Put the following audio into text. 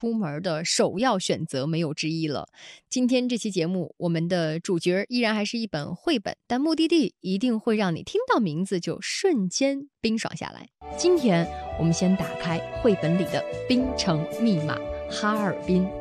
出门的首要选择没有之一了。今天这期节目，我们的主角依然还是一本绘本，但目的地一定会让你听到名字就瞬间冰爽下来。今天我们先打开绘本里的冰城密码——哈尔滨。